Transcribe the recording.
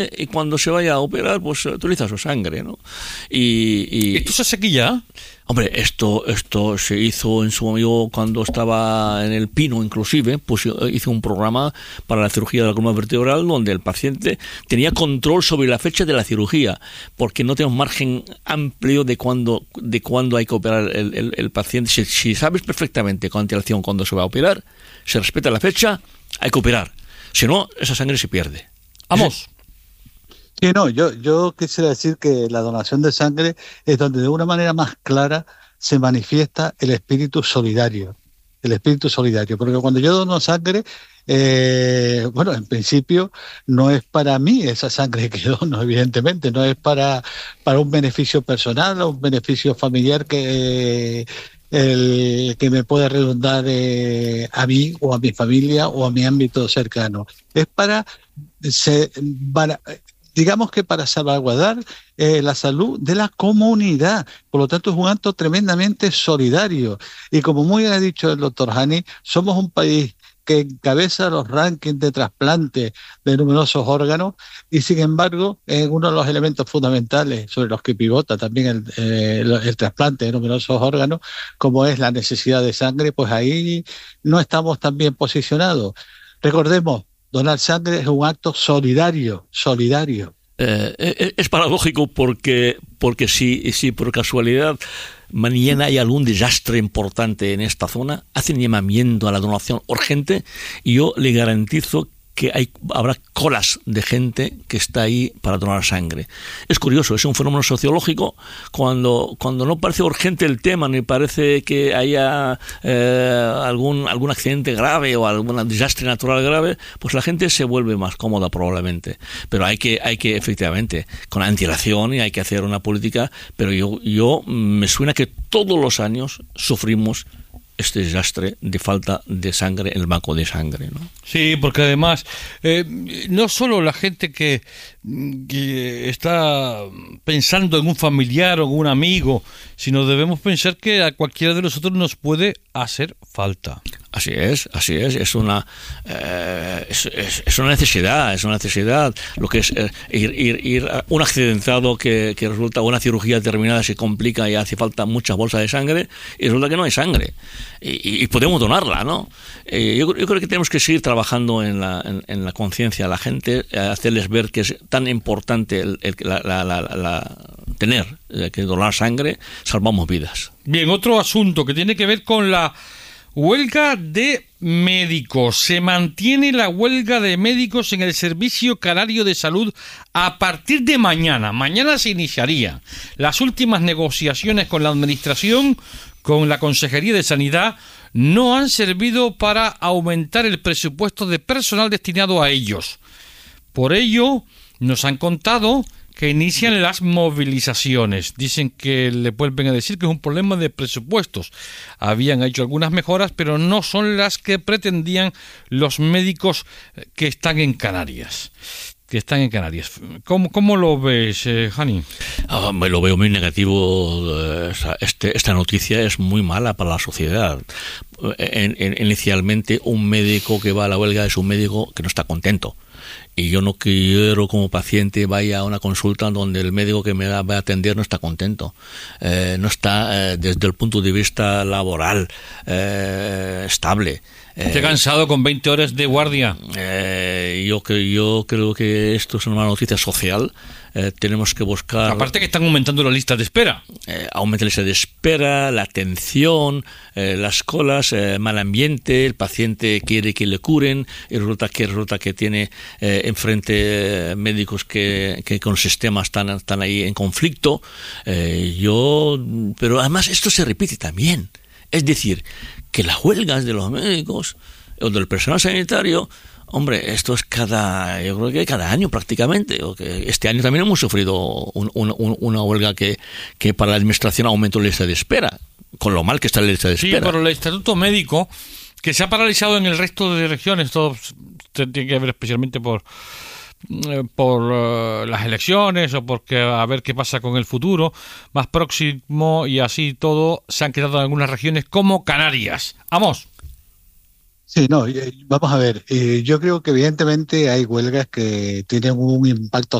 y cuando se vaya a operar, pues utiliza su sangre, ¿no? ¿Esto se hace aquí ya? Hombre, esto se hizo en su momento cuando estaba en el Pino, inclusive, pues hizo un programa para la cirugía de la columna vertebral donde el paciente tenía control sobre la fecha de la cirugía, porque no tenemos margen amplio de cuándo hay que operar el paciente. Si sabes perfectamente con antelación cuándo se va a operar, se respeta la fecha, hay que operar. Si no, esa sangre se pierde. Vamos. Sí, no, yo quisiera decir que la donación de sangre es donde de una manera más clara se manifiesta el espíritu solidario. Porque cuando yo dono sangre, bueno, en principio no es para mí esa sangre que dono, evidentemente, no es para un beneficio personal o un beneficio familiar que me pueda redundar a mí o a mi familia o a mi ámbito cercano. Es digamos que para salvaguardar la salud de la comunidad. Por lo tanto, es un acto tremendamente solidario. Y como muy bien ha dicho el doctor Hani, somos un país que encabeza los rankings de trasplante de numerosos órganos y, sin embargo, uno de los elementos fundamentales sobre los que pivota también el trasplante de numerosos órganos, como es la necesidad de sangre, pues ahí no estamos tan bien posicionados. Recordemos, donar sangre es un acto solidario. Es paradójico porque si por casualidad mañana hay algún desastre importante en esta zona, hacen llamamiento a la donación urgente y yo le garantizo que habrá colas de gente que está ahí para donar sangre. Es curioso, es un fenómeno sociológico. Cuando no parece urgente el tema, ni parece que haya algún accidente grave o algún desastre natural grave, pues la gente se vuelve más cómoda probablemente. Pero hay que efectivamente, con antelación, y hay que hacer una política, pero yo me suena que todos los años sufrimos este desastre de falta de sangre en el banco de sangre, ¿no? Sí, porque además no solo la gente que está pensando en un familiar o en un amigo, sino debemos pensar que a cualquiera de nosotros nos puede hacer falta. Así es, es una necesidad, lo que es ir a un accidentado que resulta una cirugía determinada se complica y hace falta muchas bolsas de sangre y resulta que no hay sangre y podemos donarla, ¿no? Yo creo que tenemos que seguir trabajando en la conciencia de la gente, hacerles ver que es tan importante tener que donar sangre, salvamos vidas. Bien, otro asunto que tiene que ver con la huelga de médicos. Se mantiene la huelga de médicos en el Servicio Canario de Salud a partir de mañana. Mañana se iniciaría. Las últimas negociaciones con la Administración, con la Consejería de Sanidad, no han servido para aumentar el presupuesto de personal destinado a ellos. Por ello, nos han contado que inician las movilizaciones. Dicen que le vuelven a decir que es un problema de presupuestos. Habían hecho algunas mejoras, pero no son las que pretendían los médicos que están en Canarias. ¿Cómo lo ves, Hani? Me lo veo muy negativo. Esta noticia es muy mala para la sociedad. Inicialmente, un médico que va a la huelga es un médico que no está contento. Y yo no quiero como paciente vaya a una consulta donde el médico que me va a atender no está contento, no está desde el punto de vista laboral estable. Estoy cansado con 20 horas de guardia. Yo creo que esto es una noticia social. Tenemos que buscar... Aparte que están aumentando las listas de espera. Aumenta la lista de espera, la atención, las colas, mal ambiente, el paciente quiere que le curen y resulta que tiene enfrente médicos que con sistemas están ahí en conflicto. Pero además esto se repite también. Es decir, que las huelgas de los médicos o del personal sanitario, hombre, esto es yo creo que cada año prácticamente. Este año también hemos sufrido una huelga que para la administración aumentó la lista de espera, con lo mal que está la lista de espera. Sí, pero el Estatuto Médico, que se ha paralizado en el resto de regiones, todo tiene que ver especialmente por las elecciones o porque a ver qué pasa con el futuro más próximo, y así todo se han quedado en algunas regiones como Canarias. ¡Vamos! Sí, no, vamos a ver, yo creo que evidentemente hay huelgas que tienen un impacto